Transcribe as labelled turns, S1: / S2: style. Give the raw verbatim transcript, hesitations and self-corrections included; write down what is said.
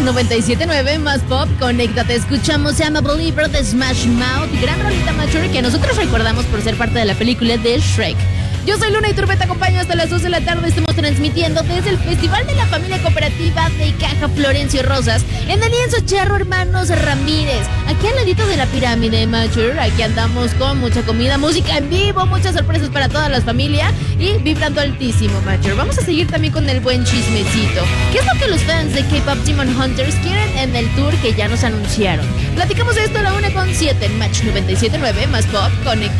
S1: noventa y siete punto nueve más pop, conéctate, escuchamos I'm a Believer de Smash Mouth, gran rolita mature que nosotros recordamos por ser parte de la película de Shrek. Yo soy Luna y Turbe, te acompaño hasta las dos de la tarde. Estamos transmitiendo desde el Festival de la Familia Cooperativa de Caja Florencio Rosas en el lienzo Charro Hermanos Ramírez, aquí al ladito de la pirámide Mature. Aquí andamos con mucha comida, música en vivo, muchas sorpresas para toda la familia y vibrando altísimo, Mature. Vamos a seguir también con el buen chismecito. ¿Qué es lo que los fans de K-Pop Demon Hunters quieren en el tour que ya nos anunciaron? Platicamos de esto a la una con siete en Match noventa y siete punto nueve más pop, conecta.